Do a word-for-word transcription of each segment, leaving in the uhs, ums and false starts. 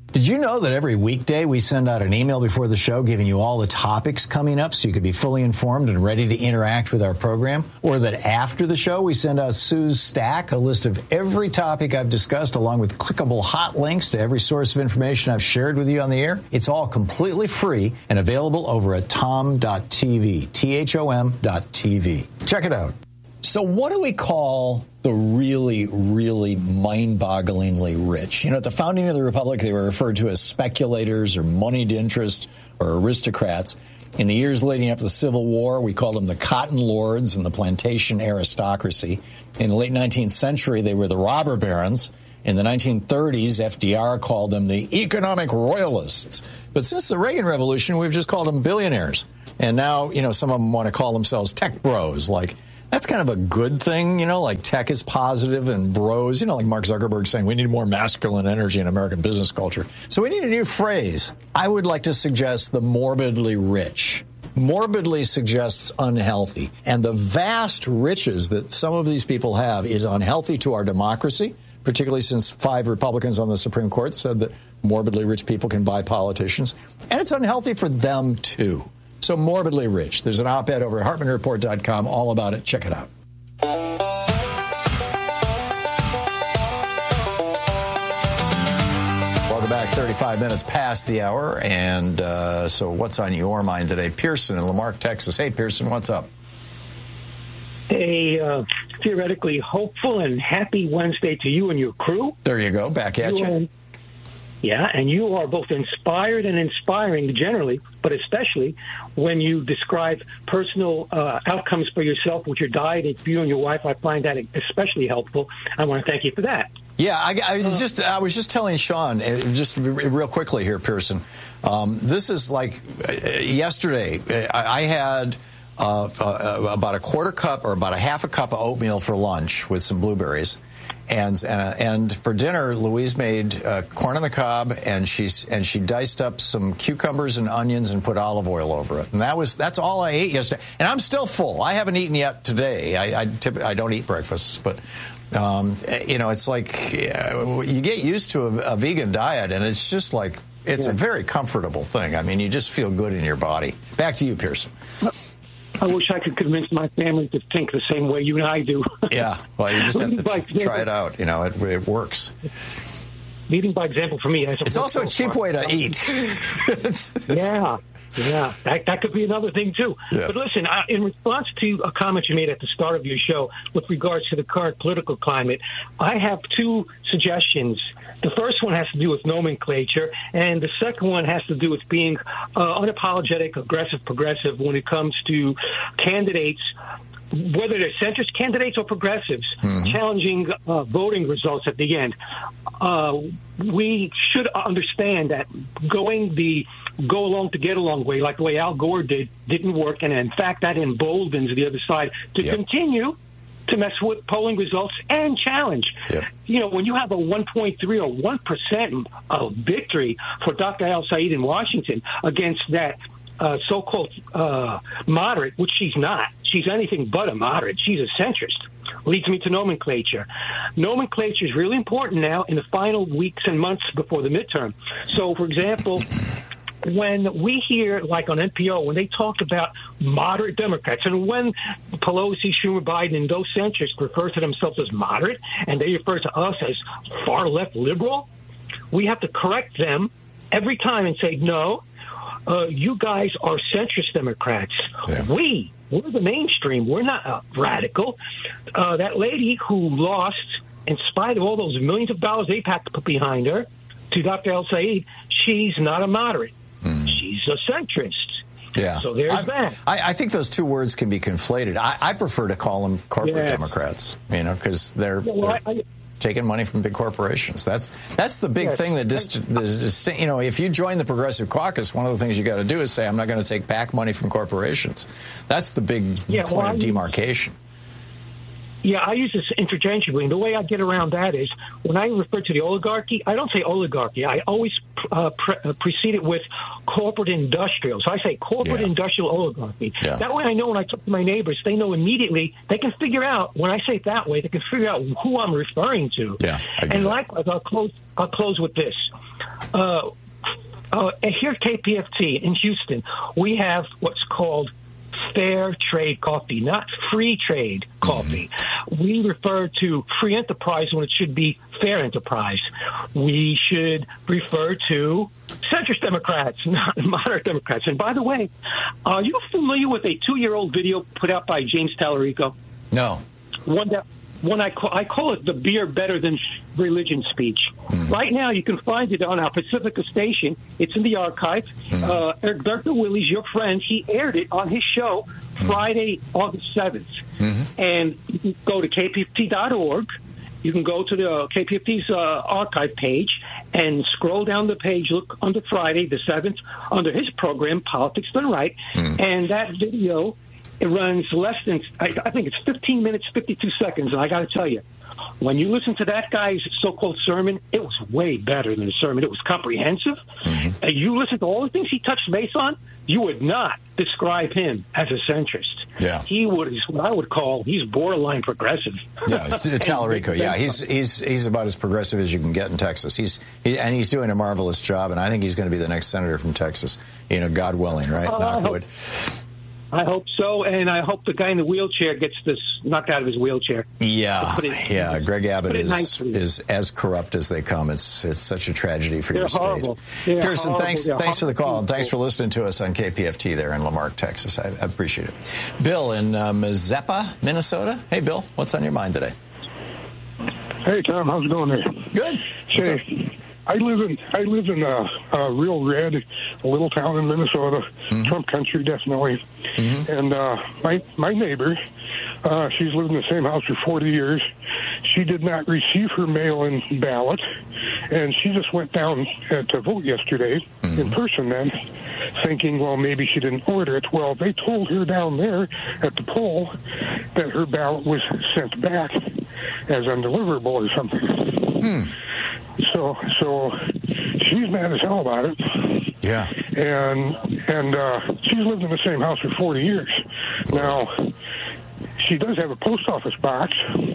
Did you know that every weekday we send out an email before the show giving you all the topics coming up so you could be fully informed and ready to interact with our program? Or that after the show we send out Sue's Stack, a list of every topic I've discussed along with clickable hot links to every source of information I've shared with you on the air? It's all completely free and available over at tom dot t v, T H O M dot T V. Check it out. So what do we call the really, really mind-bogglingly rich? You know, at the founding of the Republic, they were referred to as speculators or moneyed interest or aristocrats. In the years leading up to the Civil War, we called them the cotton lords and the plantation aristocracy. In the late nineteenth century, they were the robber barons. In the nineteen thirties, F D R called them the economic royalists. But since the Reagan Revolution, we've just called them billionaires. And now, you know, some of them want to call themselves tech bros, like... That's kind of a good thing, you know, like tech is positive and bros, you know, like Mark Zuckerberg saying we need more masculine energy in American business culture. So we need a new phrase. I would like to suggest the morbidly rich. Morbidly suggests unhealthy. And the vast riches that some of these people have is unhealthy to our democracy, particularly since five Republicans on the Supreme Court said that morbidly rich people can buy politicians. And it's unhealthy for them, too. So morbidly rich. There's an op-ed over at Hartman Report dot com all about it. Check it out. Welcome back. thirty-five minutes past the hour. And uh, so what's on your mind today? Pearson in Lamarck, Texas. Hey, Pearson, what's up? A uh, theoretically hopeful and happy Wednesday to you and your crew. There you go. Back at you. you. Are, yeah, and you are both inspired and inspiring generally, but especially when you describe personal uh, outcomes for yourself with your diet and for you and your wife. I find that especially helpful. I want to thank you for that. Yeah, I, I just I was just telling Sean, just real quickly here, Pearson. Um, this is like yesterday. I had uh, uh, about a quarter cup or about a half a cup of oatmeal for lunch with some blueberries. And uh, and for dinner, Louise made uh, corn on the cob, and she's and she diced up some cucumbers and onions and put olive oil over it. And that was that's all I ate yesterday. And I'm still full. I haven't eaten yet today. I I, tip, I don't eat breakfasts, but um, you know, it's like uh, you get used to a, a vegan diet, and it's just like it's yeah. a very comfortable thing. I mean, you just feel good in your body. Back to you, Pearson. I wish I could convince my family to think the same way you and I do. Yeah, well, you just have to by try it out. You know, it, it works. Leading by example for me. As a it's also a cheap way to eat. it's, it's, yeah, yeah, that, that could be another thing, too. Yeah. But listen, I, in response to a comment you made at the start of your show with regards to the current political climate, I have two suggestions. The first one has to do with nomenclature, and the second one has to do with being uh, unapologetic, aggressive, progressive when it comes to candidates, whether they're centrist candidates or progressives, mm-hmm. challenging uh, voting results at the end. Uh, we should understand that going the go along to get along way, like the way Al Gore did, didn't work, and in fact that emboldens the other side to yep. continue to mess with polling results and challenge. Yep. You know, when you have a one point three or one percent of victory for Doctor El-Sayed in Washington against that uh, so-called uh, moderate, which she's not. She's anything but a moderate. She's a centrist. Leads me to nomenclature. Nomenclature is really important now in the final weeks and months before the midterm. So, for example, when we hear, like on N P O, when they talk about moderate Democrats, and when Pelosi, Schumer, Biden, and those centrists refer to themselves as moderate, and they refer to us as far-left liberal, we have to correct them every time and say, no, uh, you guys are centrist Democrats. Yeah. We, we're the mainstream. We're not uh, radical. Uh, that lady who lost, in spite of all those millions of dollars they had to put behind her, to Doctor El-Sayed, she's not a moderate. Mm. She's a centrist. Yeah. So there's I, that. I, I think those two words can be conflated. I, I prefer to call them corporate yeah. Democrats, you know, because they're, well, they're I, I, taking money from big corporations. That's that's the big yes. thing that just, you know, if you join the Progressive Caucus, one of the things you got to do is say, I'm not going to take back money from corporations. That's the big yeah, point well, of demarcation. Yeah, I use this interchangeably, and the way I get around that is when I refer to the oligarchy, I don't say oligarchy. I always uh, pre- uh, precede it with corporate industrial. So I say corporate yeah. industrial oligarchy. Yeah. That way I know when I talk to my neighbors, they know immediately, they can figure out, when I say it that way, they can figure out who I'm referring to. Yeah, and likewise, I'll close, I'll close with this. Uh, uh, here at K P F T in Houston, we have what's called fair trade coffee, not free trade coffee. Mm-hmm. We refer to free enterprise when it should be fair enterprise. We should refer to centrist Democrats, not moderate Democrats. And by the way, are you familiar with a two-year-old video put out by James Tallarico? No. One that One I call, I call it the beer better than religion speech. Mm. Right now, you can find it on our Pacifica station. It's in the archive. Mm. Uh, Eric Durker Willies, your friend, he aired it on his show Friday, August seventh. Mm-hmm. And you can go to K P F T dot org. You can go to the K P F T's uh, archive page and scroll down the page, look under Friday, the seventh, under his program, Politics Done Right. Mm. And that video, it runs less than, I, I think it's fifteen minutes, fifty-two seconds. And I got to tell you, when you listen to that guy's so-called sermon, it was way better than a sermon. It was comprehensive. Mm-hmm. And you listen to all the things he touched base on, you would not describe him as a centrist. Yeah. He would, is what I would call, he's borderline progressive. Yeah, Tallarico, yeah. He's he's he's about as progressive as you can get in Texas. He's he, And he's doing a marvelous job, and I think he's going to be the next senator from Texas, you know, God willing, right? Uh, Knock wood. I hope so, and I hope the guy in the wheelchair gets this knocked out of his wheelchair. Yeah, it, yeah. Greg Abbott is is as corrupt as they come. It's it's such a tragedy for They're your horrible. state. They're Kirsten, horrible. thanks They're thanks horrible. for the call, and thanks for listening to us on K P F T there in Lamarck, Texas. I, I appreciate it. Bill in uh, Mazeppa, Minnesota. Hey, Bill, what's on your mind today? Hey, Tom, how's it going there? Good. What's up? I live in I live in a, a real red little town in Minnesota, mm-hmm. Trump country, definitely. Mm-hmm. And uh, my my neighbor, uh, she's lived in the same house for forty years. She did not receive her mail-in ballot, and she just went down to vote yesterday mm-hmm. in person. Then, thinking, well, maybe she didn't order it. Well, they told her down there at the poll that her ballot was sent back as undeliverable or something. Hmm. So, so she's mad as hell about it. Yeah. And and uh, she's lived in the same house for forty years. Now, she does have a post office box,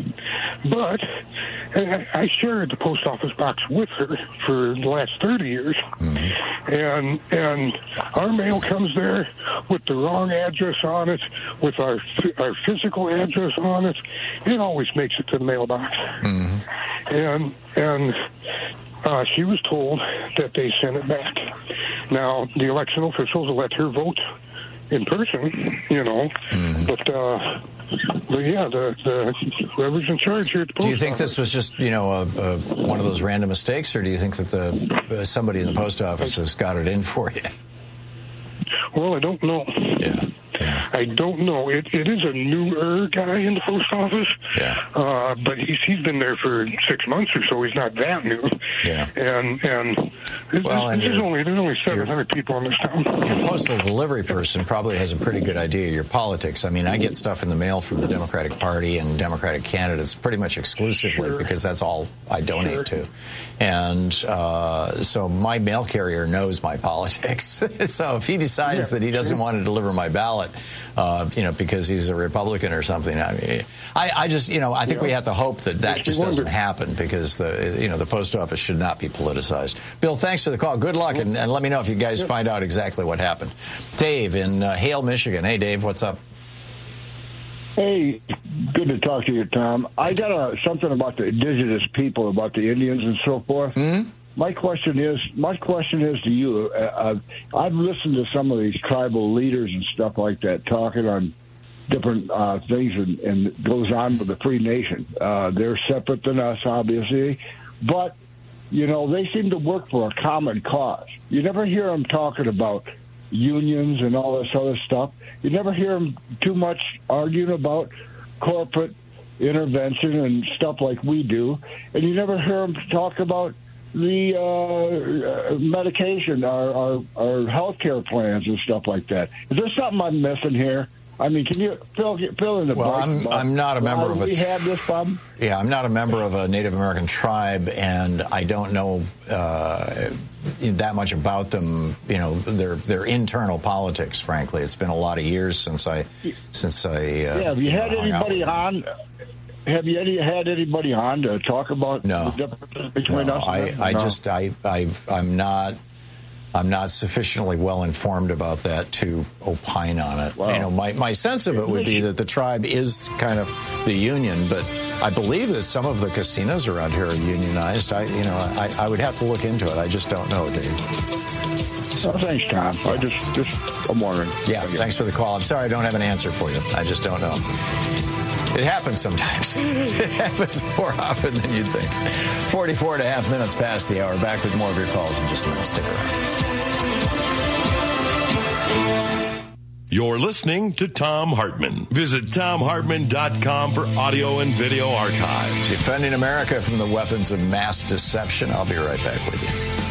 but and I, I shared the post office box with her for the last thirty years. Mm-hmm. And and our mail comes there with the wrong address on it, with our our physical address on it. It always makes it to the mailbox. Mm-hmm. And and uh, she was told that they sent it back. Now, the election officials let her vote in person, you know, mm-hmm. but, uh, but yeah, the, the whoever's in charge here at the post Do you think office, this was just, you know, a, a, one of those random mistakes, or do you think that the uh, somebody in the post office has got it in for you? Well, I don't know. Yeah. Yeah. I don't know. It it is a newer guy in the post office. Yeah. Uh, but he's he's been there for six months or so. He's not that new. Yeah. And and there's, well, and there's only there's only seven hundred people in this town. Your postal delivery person probably has a pretty good idea of your politics. I mean, I get stuff in the mail from the Democratic Party and Democratic candidates pretty much exclusively sure. because that's all I donate sure. to. And uh, so my mail carrier knows my politics. So if he decides yeah. that he doesn't want to deliver my ballot, uh, you know, because he's a Republican or something, I mean, I, I just, you know, I think yeah. we have to hope that that just doesn't happen, because the, you know, the post office should not be politicized. Bill, thanks for the call. Good luck, and, and let me know if you guys find out exactly what happened. Dave in uh, Hale, Michigan. Hey, Dave, what's up? Hey, good to talk to you, Tom. I got a, something about the indigenous people, about the Indians and so forth. Mm-hmm. My question is, my question is to you. Uh, I've listened to some of these tribal leaders and stuff like that talking on different uh, things, and, and it goes on with the Free Nation. Uh, they're separate than us, obviously, but you know they seem to work for a common cause. You never hear them talking about unions and all this other stuff. You never hear them too much arguing about corporate intervention and stuff like we do, and you never hear them talk about the uh, medication, our, our our health care plans and stuff like that. Is there something I'm missing here? I mean, can you fill fill in the well, I'm about, I'm not a member of a. We have this problem. Yeah, I'm not a member of a Native American tribe, and I don't know uh, that much about them. You know, their their internal politics. Frankly, it's been a lot of years since I since I. Uh, yeah, have you, you had know, anybody on? have you any, had anybody on to talk about no. the difference between no, us? I, and I no? just I, I I'm not I'm not sufficiently well informed about that to opine on it. Wow. You know, my, my sense of it would be that the tribe is kind of the union, but I believe that some of the casinos around here are unionized. I you know I, I would have to look into it. I just don't know, Dave. So, oh, thanks, Tom. I just just I'm wondering. Yeah, thanks for the call. I'm sorry I don't have an answer for you. I just don't know. It happens sometimes. It happens more often than you'd think. forty-four and a half minutes past the hour. Back with more of your calls in just a minute. Stick around. You're listening to Thom Hartmann. Visit Thom Hartmann dot com for audio and video archives. Defending America from the weapons of mass deception. I'll be right back with you.